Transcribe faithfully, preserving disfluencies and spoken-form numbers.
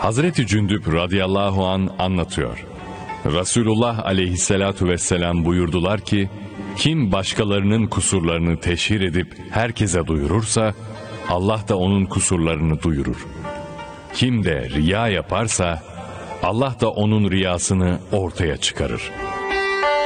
Hazreti Cündüb radıyallahu an anlatıyor. Resulullah aleyhissalatu vesselam buyurdular ki, kim başkalarının kusurlarını teşhir edip herkese duyurursa, Allah da onun kusurlarını duyurur. Kim de riya yaparsa, Allah da onun riyasını ortaya çıkarır.